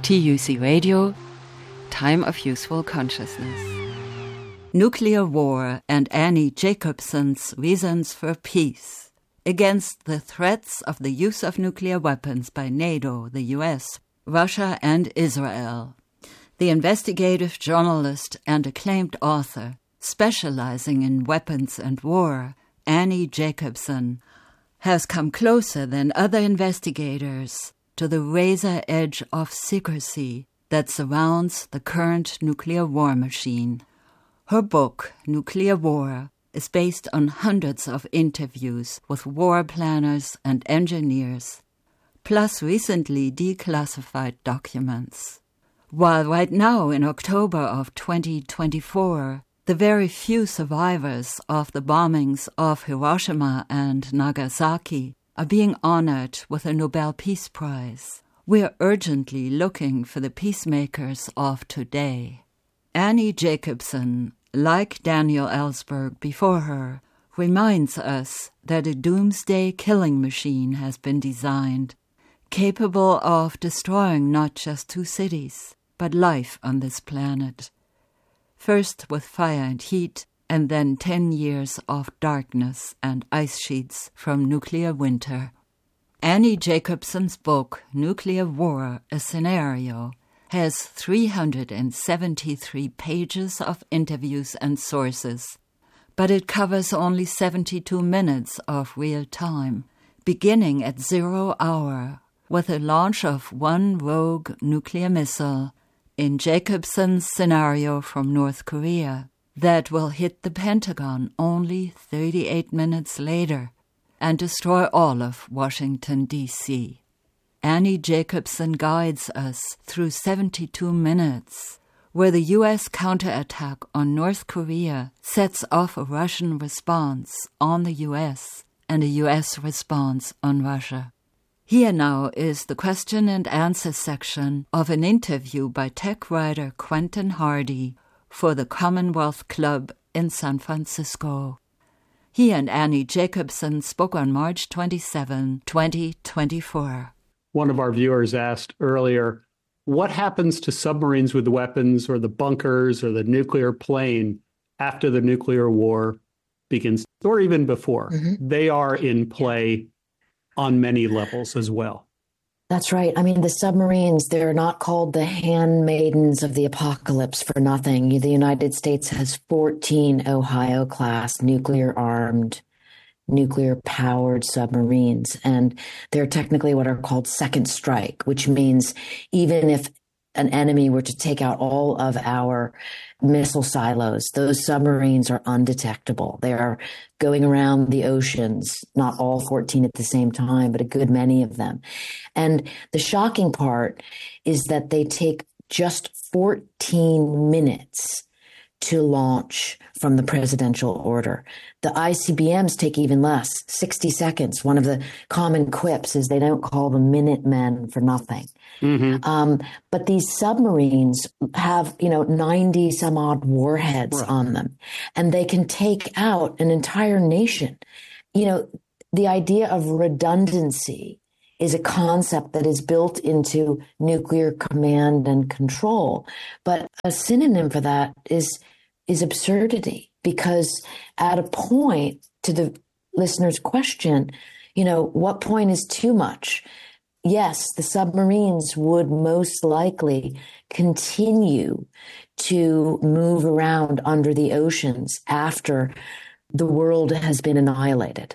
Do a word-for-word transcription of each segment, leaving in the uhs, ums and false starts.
T U C Radio, Time of Useful Consciousness. Nuclear War and Annie Jacobsen's Reasons for Peace. Against the threats of the use of nuclear weapons by NATO, the U S, Russia and Israel. The investigative journalist and acclaimed author, specializing in weapons and war, Annie Jacobsen, has come closer than other investigators to the razor edge of secrecy that surrounds the current nuclear war machine. Her book, Nuclear War, is based on hundreds of interviews with war planners and engineers, plus recently declassified documents. While right now, in October of twenty twenty-four, the very few survivors of the bombings of Hiroshima and Nagasaki are being honored with a Nobel Peace Prize, we're urgently looking for the peacemakers of today. Annie Jacobsen, like Daniel Ellsberg before her, reminds us that a doomsday killing machine has been designed, capable of destroying not just two cities, but life on this planet. First with fire and heat, and then ten years of darkness and ice sheets from nuclear winter. Annie Jacobsen's book, Nuclear War, A Scenario, has three hundred seventy-three pages of interviews and sources, but it covers only seventy-two minutes of real time, beginning at zero hour, with the launch of one rogue nuclear missile in Jacobsen's scenario from North Korea that will hit the Pentagon only thirty-eight minutes later and destroy all of Washington, D C Annie Jacobsen guides us through seventy-two minutes, where the U S counterattack on North Korea sets off a Russian response on the U S and a U S response on Russia. Here now is the question and answer section of an interview by tech writer Quentin Hardy for the Commonwealth Club in San Francisco. He and Annie Jacobsen spoke on March twenty-seventh, twenty twenty-four. One of our viewers asked earlier, what happens to submarines with weapons or the bunkers or the nuclear plane after the nuclear war begins, or even before? Mm-hmm. They are in play on many levels as well. That's right. I mean, the submarines, they're not called the handmaidens of the apocalypse for nothing. The United States has fourteen Ohio-class nuclear-armed, nuclear-powered submarines, and they're technically what are called second strike, which means even if an enemy were to take out all of our missile silos, those submarines are undetectable. They are going around the oceans, not all fourteen at the same time, but a good many of them. And the shocking part is that they take just fourteen minutes to launch from the presidential order. The I C B Ms take even less, sixty seconds. One of the common quips is they don't call them Minutemen for nothing. Mm-hmm. Um, but these submarines have, you know, ninety some odd warheads right. on them, and they can take out an entire nation. You know, the idea of redundancy is a concept that is built into nuclear command and control. But a synonym for that is is absurdity, because at a point, to the listener's question, you know, what point is too much? Yes, the submarines would most likely continue to move around under the oceans after the world has been annihilated.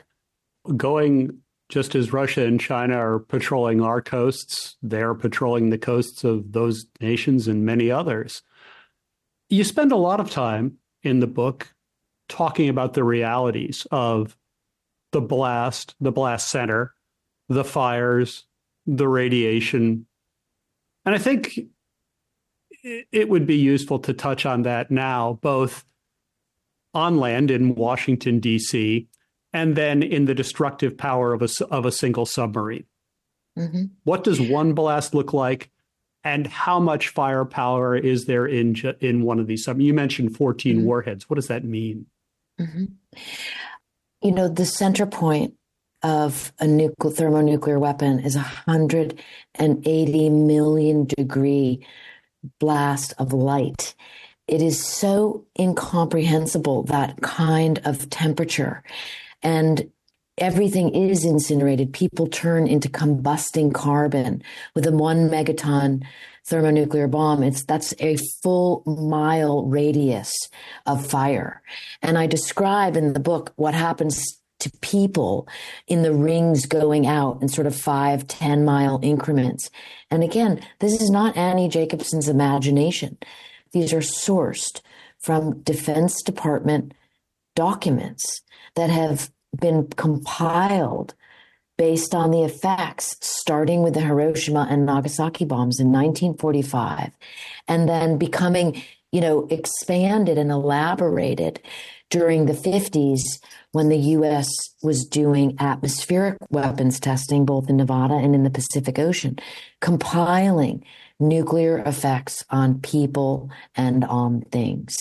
Going just as Russia and China are patrolling our coasts, they're patrolling the coasts of those nations and many others. You spend a lot of time in the book talking about the realities of the blast, the blast center, the fires, the radiation. And I think it would be useful to touch on that now, both on land in Washington, D C, and then in the destructive power of a, of a single submarine. Mm-hmm. What does one blast look like, and how much firepower is there in in one of these submarines? You mentioned fourteen mm-hmm. warheads. What does that mean? Mm-hmm. You know, the center point of a nuclear thermonuclear weapon is a one hundred eighty million degree blast of light. It is so incomprehensible, that kind of temperature. And everything is incinerated. People turn into combusting carbon with a one megaton thermonuclear bomb. It's that's a full mile radius of fire. And I describe in the book what happens to people in the rings going out in sort of five, ten mile increments. And again, this is not Annie Jacobsen's imagination. These are sourced from Defense Department documents that have been compiled based on the effects, starting with the Hiroshima and Nagasaki bombs in nineteen forty-five, and then becoming, you know, expanded and elaborated during the fifties when the U S was doing atmospheric weapons testing, both in Nevada and in the Pacific Ocean, compiling nuclear effects on people and on things.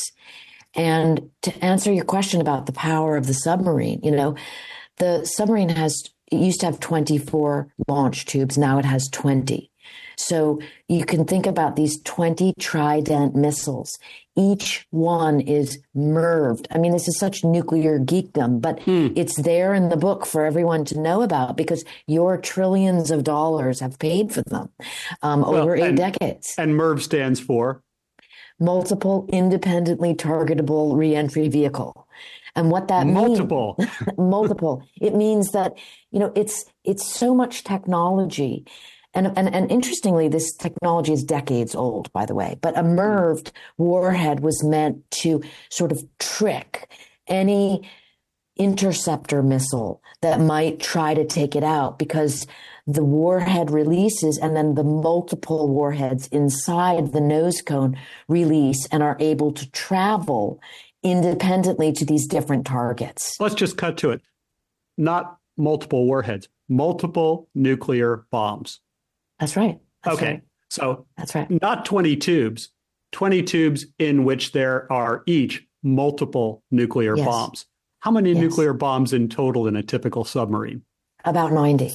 And to answer your question about the power of the submarine, you know, the submarine has, it used to have twenty-four launch tubes. Now it has twenty. So you can think about these twenty Trident missiles. Each one is MIRVed. I mean, this is such nuclear geekdom, but hmm. it's there in the book for everyone to know about because your trillions of dollars have paid for them um, well, over eight and, decades. And MIRV stands for? Multiple Independently Targetable Reentry Vehicle. And what that multiple. means, multiple, it means that, you know, it's, it's so much technology. And, and, and interestingly, this technology is decades old, by the way, but a MIRVed warhead was meant to sort of trick any interceptor missile that might try to take it out, because the warhead releases and then the multiple warheads inside the nose cone release and are able to travel independently to these different targets. Let's just cut to it. Not multiple warheads, multiple nuclear bombs. That's right. That's okay. Right. So that's right. Not twenty tubes, twenty tubes in which there are each multiple nuclear yes. bombs. How many yes. nuclear bombs in total in a typical submarine? About ninety.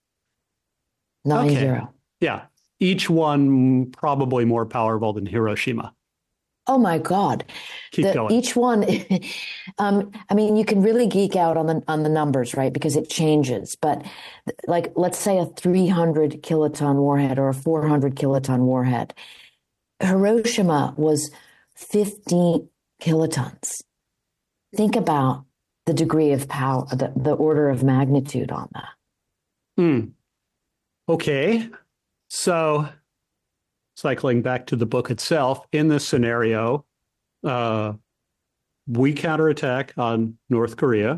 Nine okay. zero. Yeah. Each one probably more powerful than Hiroshima. Oh my God. Keep the, going. Each one, um, I mean, you can really geek out on the on the numbers, right? Because it changes. But like, let's say a three hundred kiloton warhead or a four hundred kiloton warhead. Hiroshima was fifteen kilotons. Think about the degree of power, the, the order of magnitude on that. Hmm. Okay. So cycling back to the book itself, in this scenario, uh, we counterattack on North Korea.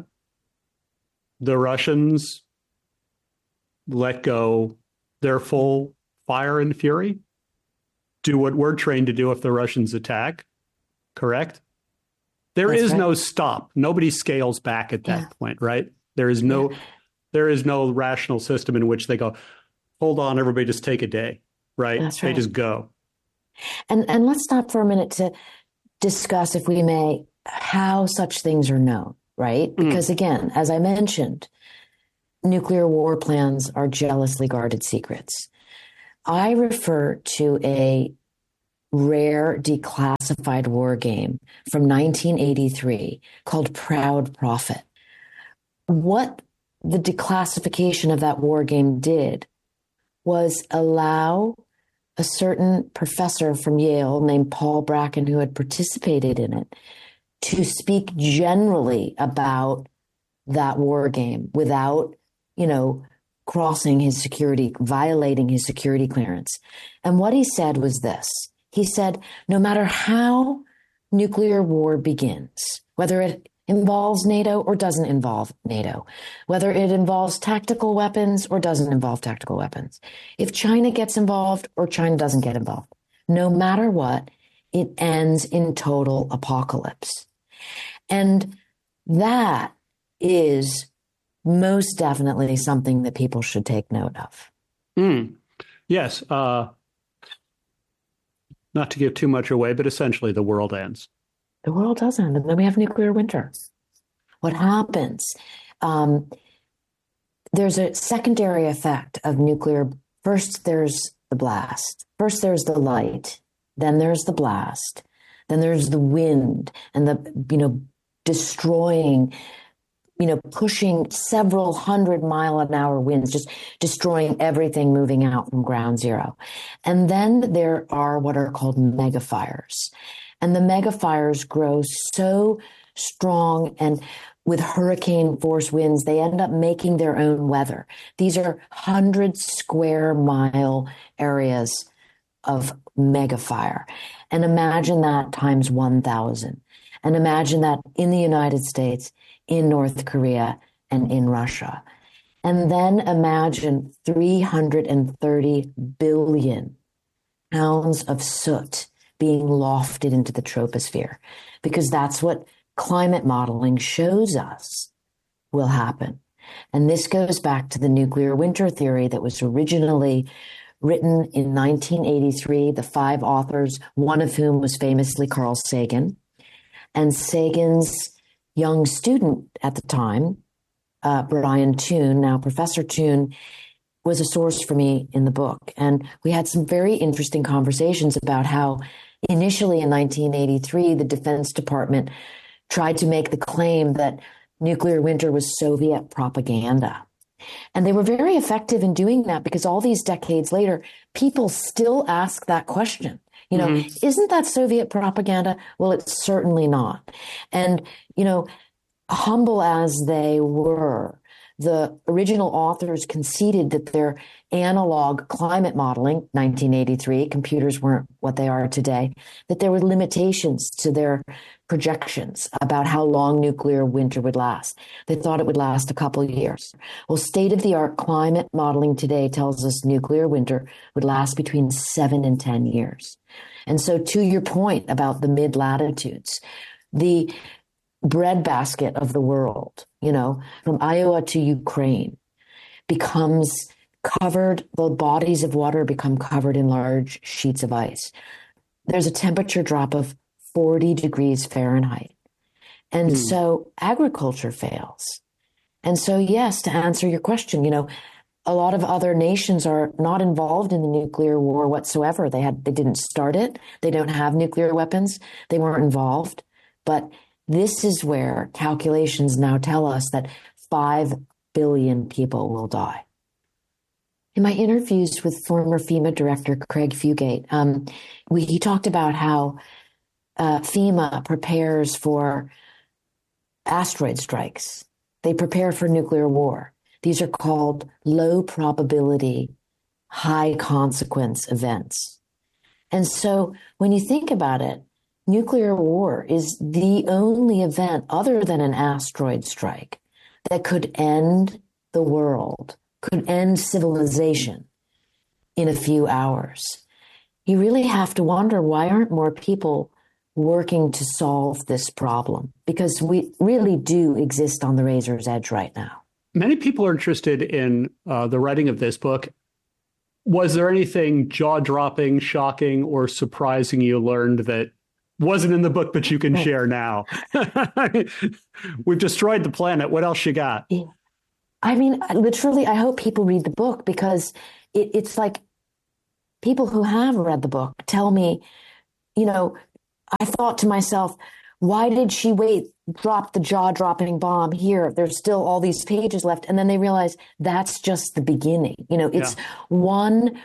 The Russians let go their full fire and fury, do what we're trained to do if the Russians attack, correct? There That's is right. no stop. Nobody scales back at that yeah. point, right? There is no, yeah. there is no rational system in which they go, hold on, everybody, just take a day. Right. That's right. They just go. And and let's stop for a minute to discuss, if we may, how such things are known, right? Because mm. again, as I mentioned, nuclear war plans are jealously guarded secrets. I refer to a rare declassified war game from nineteen eighty-three called Proud Prophet. What the declassification of that war game did was allow a certain professor from Yale named Paul Bracken, who had participated in it, to speak generally about that war game without, you know, crossing his security, violating his security clearance. And what he said was this. He said, no matter how nuclear war begins, whether it involves NATO or doesn't involve NATO, whether it involves tactical weapons or doesn't involve tactical weapons, if China gets involved or China doesn't get involved, no matter what, it ends in total apocalypse. And that is most definitely something that people should take note of. Mm. Yes. Uh, not to give too much away, but essentially the world ends. The world doesn't. And then we have nuclear winter. What happens? Um, there's a secondary effect of nuclear. First, there's the blast. First, there's the light. Then there's the blast. Then there's the wind and the, you know, destroying, you know, pushing several hundred mile an hour winds, just destroying everything moving out from ground zero. And then there are what are called megafires. And the megafires grow so strong, and with hurricane force winds, they end up making their own weather. These are hundred square mile areas of megafire. And imagine that times one thousand. And imagine that in the United States, in North Korea, and in Russia. And then imagine three hundred thirty billion pounds of soot being lofted into the troposphere, because that's what climate modeling shows us will happen. And this goes back to the nuclear winter theory that was originally written in nineteen eighty-three, the five authors, one of whom was famously Carl Sagan. And Sagan's young student at the time, uh, Brian Toon, now Professor Toon, was a source for me in the book. And we had some very interesting conversations about how initially in nineteen eighty-three, the Defense Department tried to make the claim that nuclear winter was Soviet propaganda. And they were very effective in doing that, because all these decades later, people still ask that question. You know, mm-hmm. Isn't that Soviet propaganda? Well, it's certainly not. And, you know, humble as they were, the original authors conceded that their analog climate modeling, nineteen eighty-three, computers weren't what they are today, that there were limitations to their projections about how long nuclear winter would last. They thought it would last a couple of years. Well, state-of-the-art climate modeling today tells us nuclear winter would last between seven and ten years. And so to your point about the mid-latitudes, the breadbasket of the world, you know, from Iowa to Ukraine, becomes covered, the bodies of water become covered in large sheets of ice. There's a temperature drop of forty degrees Fahrenheit. And mm. so agriculture fails. And so, yes, to answer your question, you know, a lot of other nations are not involved in the nuclear war whatsoever. They had, they didn't start it. They don't have nuclear weapons. They weren't involved. But this is where calculations now tell us that five billion people will die. In my interviews with former FEMA director Craig Fugate, um, we, he talked about how uh, FEMA prepares for asteroid strikes. They prepare for nuclear war. These are called low probability, high consequence events. And so when you think about it, nuclear war is the only event other than an asteroid strike that could end the world, could end civilization in a few hours. You really have to wonder, why aren't more people working to solve this problem? Because we really do exist on the razor's edge right now. Many people are interested in uh, the writing of this book. Was there anything jaw-dropping, shocking, or surprising you learned that wasn't in the book, but you can share now? We've destroyed the planet. What else you got? Yeah. I mean, literally, I hope people read the book, because it, it's like people who have read the book tell me, you know, I thought to myself, why did she wait, drop the jaw-dropping bomb here? There's still all these pages left. And then they realize that's just the beginning. You know, it's yeah. one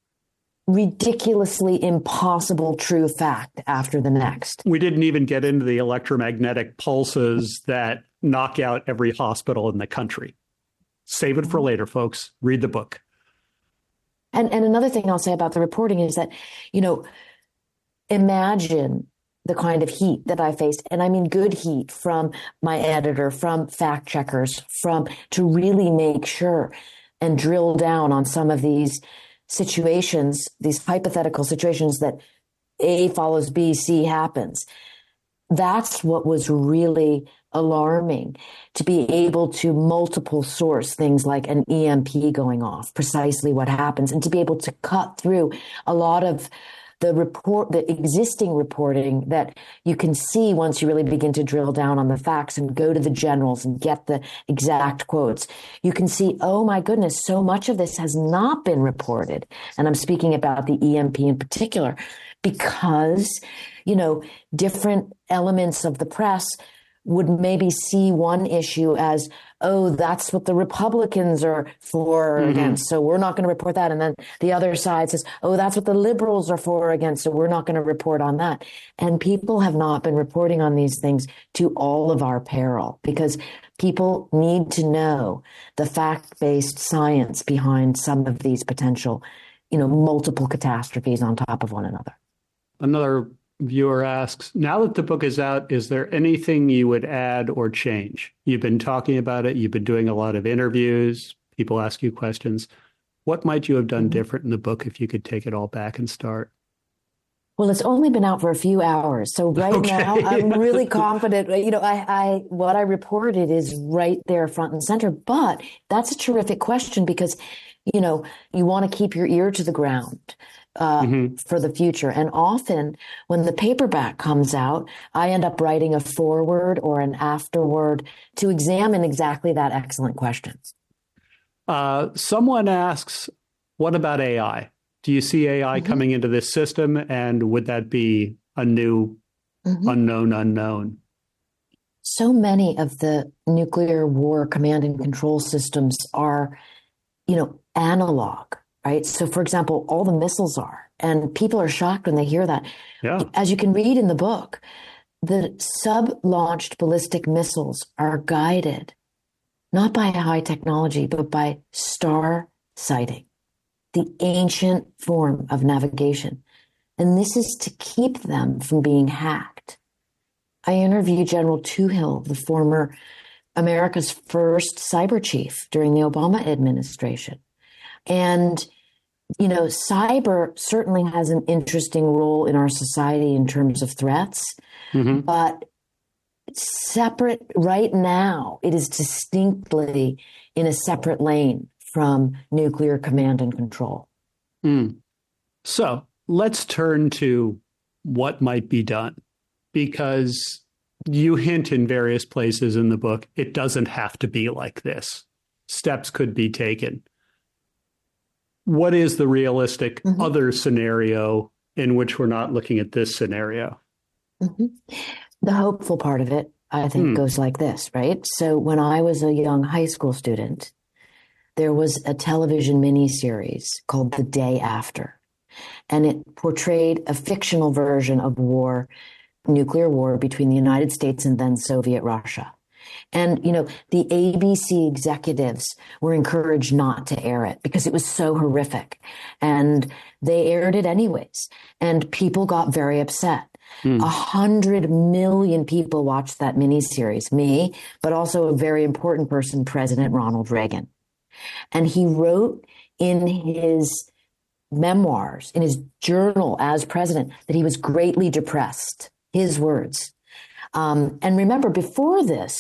ridiculously impossible true fact after the next. We didn't even get into the electromagnetic pulses that knock out every hospital in the country. Save it for later, folks. Read the book. And and another thing I'll say about the reporting is that, you know, imagine the kind of heat that I faced, and I mean good heat, from my editor, from fact checkers, from to really make sure and drill down on some of these situations, these hypothetical situations that A follows B, C happens. That's what was really alarming, to be able to multiple source things like an E M P going off, precisely what happens, and to be able to cut through a lot of the report, the existing reporting that you can see once you really begin to drill down on the facts and go to the generals and get the exact quotes, you can see, oh my goodness, so much of this has not been reported. And I'm speaking about the E M P in particular, because, you know, different elements of the press would maybe see one issue as, oh, that's what the Republicans are for or mm-hmm. against, so we're not going to report that. And then the other side says, oh, that's what the liberals are for or against, so we're not going to report on that. And people have not been reporting on these things to all of our peril, because people need to know the fact-based science behind some of these potential, you know, multiple catastrophes on top of one another. Another viewer asks, now that the book is out, is there anything you would add or change? You've been talking about it. You've been doing a lot of interviews. People ask you questions. What might you have done different in the book if you could take it all back and start? Well, it's only been out for a few hours. So right okay. now, I'm really confident. You know, I, I, what I reported is right there front and center. But that's a terrific question, because, you know, you want to keep your ear to the ground. Uh, mm-hmm. for the future. And often when the paperback comes out, I end up writing a foreword or an afterword to examine exactly that excellent question. Uh, someone asks, what about A I? Do you see A I mm-hmm. coming into this system? And would that be a new mm-hmm. unknown unknown? So many of the nuclear war command and control systems are, you know, analog. Right. So, for example, all the missiles are, and people are shocked when they hear that. Yeah. As you can read in the book, the sub-launched ballistic missiles are guided not by high technology, but by star sighting, the ancient form of navigation. And this is to keep them from being hacked. I interviewed General Toohill, the former America's first cyber chief during the Obama administration. And, you know, cyber certainly has an interesting role in our society in terms of threats, mm-hmm. but separate right now, it is distinctly in a separate lane from nuclear command and control. Mm. So let's turn to what might be done, because you hint in various places in the book, it doesn't have to be like this. Steps could be taken. What is the realistic mm-hmm. other scenario in which we're not looking at this scenario? Mm-hmm. The hopeful part of it, I think, mm. goes like this, right? So when I was a young high school student, there was a television miniseries called The Day After, and it portrayed a fictional version of war, nuclear war between the United States and then Soviet Russia. And, you know, the A B C executives were encouraged not to air it because it was so horrific. And they aired it anyways. And people got very upset. A mm. hundred million people watched that miniseries, me, but also a very important person, President Ronald Reagan. And he wrote in his memoirs, in his journal as president, that he was greatly depressed. His words. Um, and remember, before this,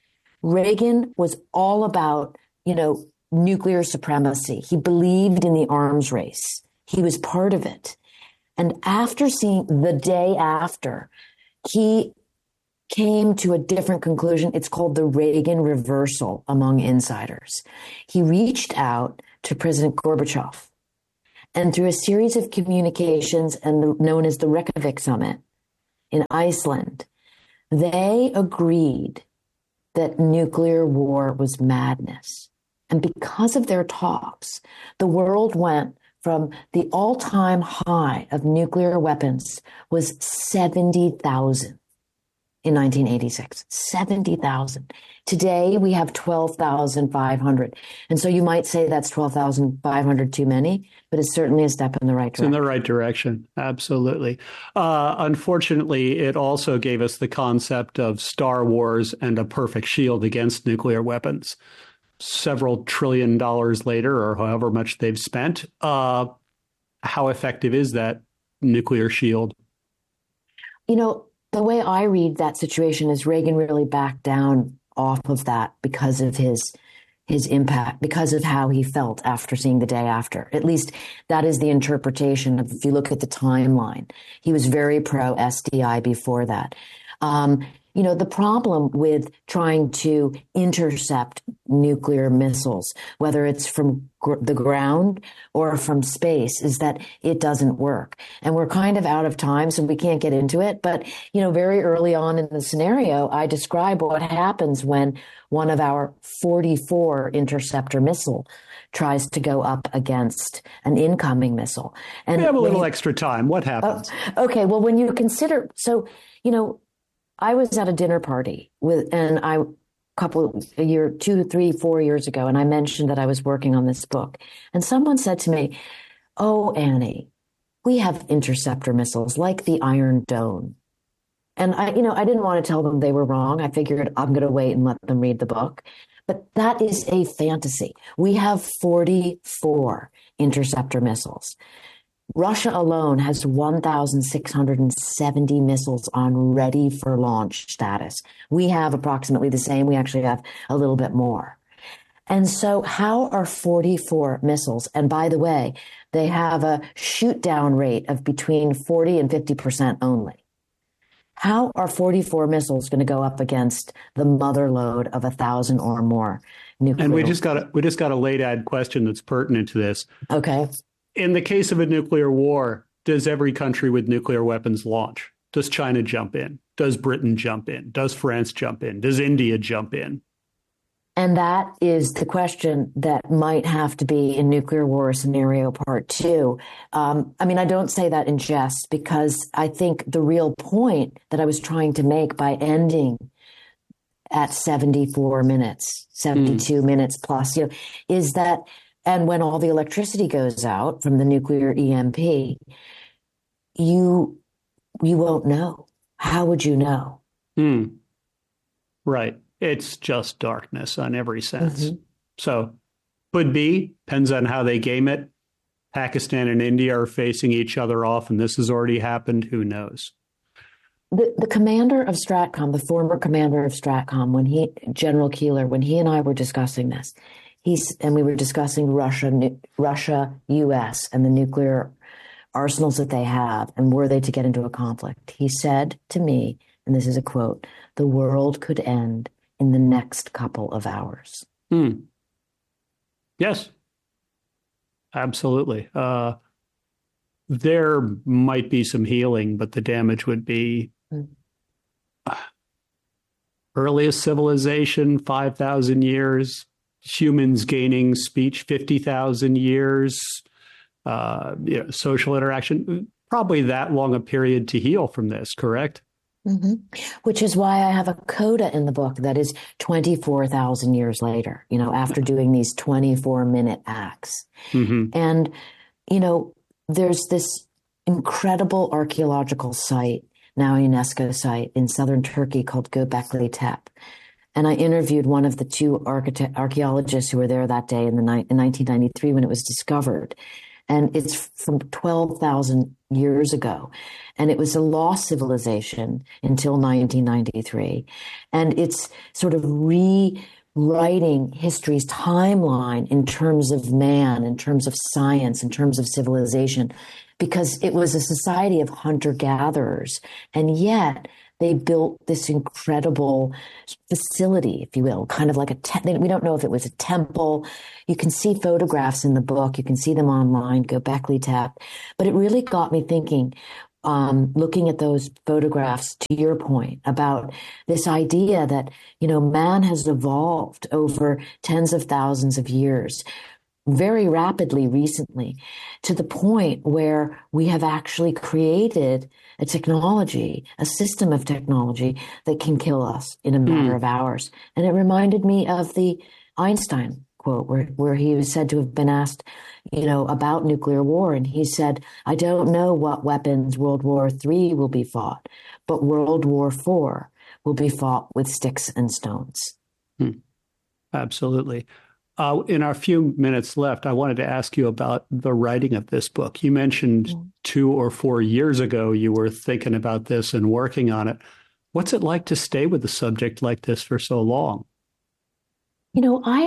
Reagan was all about, you know, nuclear supremacy. He believed in the arms race. He was part of it. And after seeing The Day After, he came to a different conclusion. It's called the Reagan reversal among insiders. He reached out to President Gorbachev, and through a series of communications and the, known as the Reykjavik Summit in Iceland, they agreed that nuclear war was madness. And because of their talks, the world went from the all-time high of nuclear weapons was seventy thousand in nineteen eighty-six. seventy thousand. Today, we have twelve thousand five hundred. And so you might say that's twelve thousand five hundred too many, but it's certainly a step in the right direction. It's in the right direction. Absolutely. Uh, unfortunately, it also gave us the concept of Star Wars and a perfect shield against nuclear weapons. Several trillion dollars later, or however much they've spent, uh, how effective is that nuclear shield? You know, the way I read that situation is Reagan really backed down off of that because of his his impact because of how he felt after seeing the day after. At least that is the interpretation of, if you look at the timeline. He was very pro S D I before that. Um, you know, the problem with trying to intercept nuclear missiles, whether it's from gr- the ground or from space, is that it doesn't work. And we're kind of out of time, so we can't get into it. But, you know, very early on in the scenario, I describe what happens when one of our forty-four interceptor missile tries to go up against an incoming missile. And we have a little you, extra time. What happens? Oh, okay. Well, when you consider, so, you know, I was at a dinner party with, and I, a couple, a year, two, three, four years ago, and I mentioned that I was working on this book. And someone said to me, "Oh, Annie, we have interceptor missiles like the Iron Dome." And I, you know, I didn't want to tell them they were wrong. I figured I'm going to wait and let them read the book. But that is a fantasy. We have forty-four interceptor missiles. Russia alone has one thousand six hundred seventy missiles on ready for launch status. We have approximately the same. We actually have a little bit more. And so how are forty-four missiles? And by the way, they have a shoot down rate of between forty and fifty percent only. How are forty-four missiles going to go up against the mother load of a thousand or more nuclear? And we just got a, we just got a late ad question that's pertinent to this. Okay. In the case of a nuclear war, does every country with nuclear weapons launch? Does China jump in? Does Britain jump in? Does France jump in? Does India jump in? And that is the question that might have to be in nuclear war scenario part two. Um, I mean, I don't say that in jest, because I think the real point that I was trying to make by ending at seventy-four minutes, seventy-two mm. minutes plus, you know, is that, and when all the electricity goes out from the nuclear E M P, you you won't know. How would you know? Mm. Right. It's just darkness on every sense. Mm-hmm. So could be, depends on how they game it. Pakistan and India are facing each other off, and this has already happened. Who knows? The the commander of STRATCOM, the former commander of STRATCOM, when he, General Keeler, when he and I were discussing this, he's and we were discussing Russia, Russia, U S, and the nuclear arsenals that they have, and were they to get into a conflict, he said to me, and this is a quote, "The world could end in the next couple of hours." Hmm. Yes, absolutely. Uh, there might be some healing, but the damage would be mm. earliest civilization, five thousand years, humans gaining speech, fifty thousand years, uh, you know, social interaction, probably that long a period to heal from this, correct? Mm-hmm. Which is why I have a coda in the book that is twenty-four thousand years later, you know, after doing these twenty-four minute acts. Mm-hmm. And, you know, there's this incredible archaeological site, now a UNESCO site in southern Turkey called Göbekli Tepe. And I interviewed one of the two architect, archaeologists who were there that day in, the ni- in nineteen ninety-three when it was discovered. And it's from twelve thousand years ago. And it was a lost civilization until nineteen ninety-three. And it's sort of rewriting history's timeline in terms of man, in terms of science, in terms of civilization, because it was a society of hunter-gatherers. And yet they built this incredible facility, if you will, kind of like a, te- we don't know if it was a temple. You can see photographs in the book. You can see them online, Göbekli Tepe. But it really got me thinking, um, looking at those photographs, to your point about this idea that, you know, man has evolved over tens of thousands of years, very rapidly recently, to the point where we have actually created a technology, a system of technology that can kill us in a matter mm. of hours. And it reminded me of the Einstein quote where, where he was said to have been asked, you know, about nuclear war. And he said, "I don't know what weapons World War Three will be fought, but World War Four will be fought with sticks and stones." Mm. Absolutely. Uh, in our few minutes left, I wanted to ask you about the writing of this book. You mentioned mm. two or four years ago you were thinking about this and working on it. What's it like to stay with a subject like this for so long? You know, I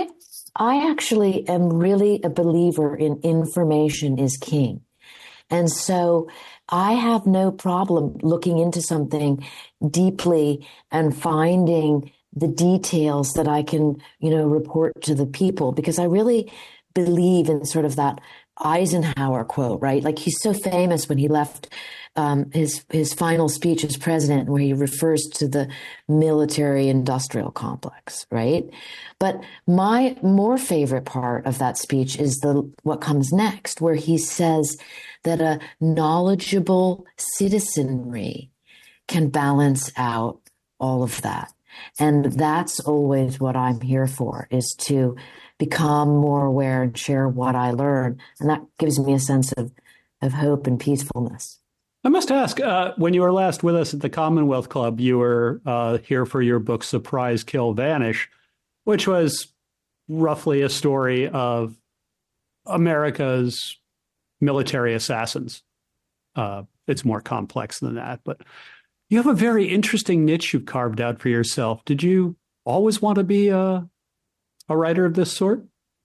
I actually am really a believer in information is king. And so I have no problem looking into something deeply and finding the details that I can, you know, report to the people, because I really believe in sort of that Eisenhower quote, right? Like, he's so famous when he left um, his his final speech as president, where he refers to the military industrial complex, right? But my more favorite part of that speech is the what comes next, where he says that a knowledgeable citizenry can balance out all of that. And that's always what I'm here for, is to become more aware and share what I learn. And that gives me a sense of, of hope and peacefulness. I must ask, uh, when you were last with us at the Commonwealth Club, you were uh, here for your book, Surprise, Kill, Vanish, which was roughly a story of America's military assassins. Uh, it's more complex than that, but you have a very interesting niche you've carved out for yourself. Did you always want to be a, a writer of this sort?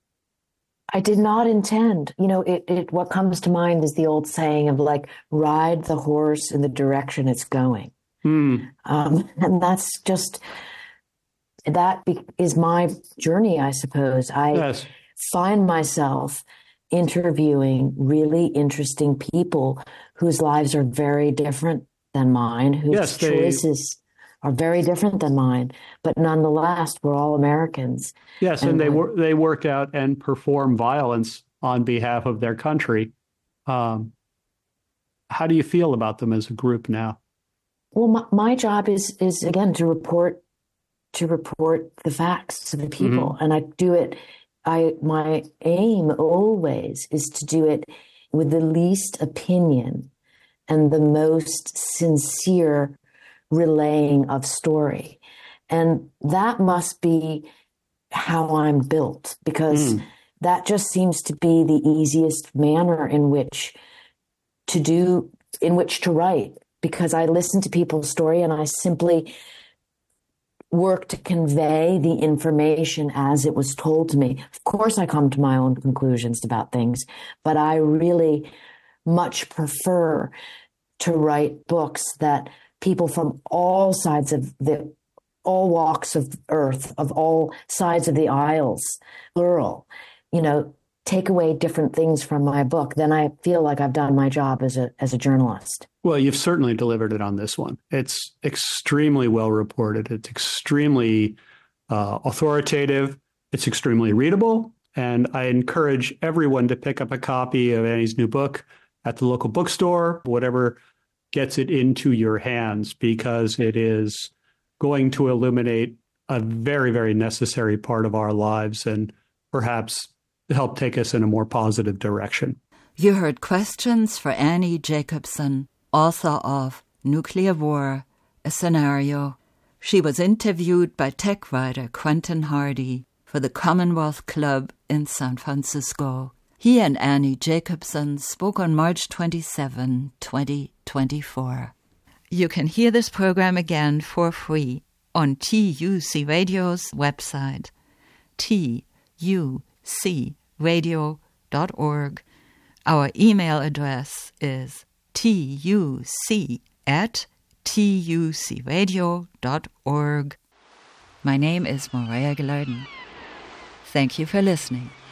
I did not intend. You know, it, it what comes to mind is the old saying of, like, ride the horse in the direction it's going. Mm. Um, and that's just, that be, is my journey, I suppose. I Yes. find myself interviewing really interesting people whose lives are very different than mine, whose Yes, they, choices are very different than mine, but nonetheless, we're all Americans. Yes, and, and they wor- they work out and perform violence on behalf of their country. Um, how do you feel about them as a group now? Well, my, my job is is again to report to report the facts to the people, mm-hmm. and I do it. I my aim always is to do it with the least opinion and the most sincere relaying of story. And that must be how I'm built, because mm. that just seems to be the easiest manner in which to do, in which to write, because I listen to people's story and I simply work to convey the information as it was told to me. Of course, I come to my own conclusions about things, but I really much prefer to write books that people from all sides of the, all walks of earth, of all sides of the aisles, plural, you know, take away different things from my book, then I feel like I've done my job as a as a journalist. Well, you've certainly delivered it on this one. It's extremely well reported. It's extremely uh, authoritative. It's extremely readable. And I encourage everyone to pick up a copy of Annie's new book at the local bookstore, whatever gets it into your hands, because it is going to illuminate a very, very necessary part of our lives and perhaps help take us in a more positive direction. You heard questions for Annie Jacobsen, author of Nuclear War, a Scenario. She was interviewed by tech writer Quentin Hardy for the Commonwealth Club in San Francisco. He and Annie Jacobsen spoke on March twenty-seventh, twenty twenty-four. You can hear this program again for free on T U C Radio's website, T U C radio dot org. Our email address is tuc at tucradio dot org. My name is Morea Gilardin. Thank you for listening.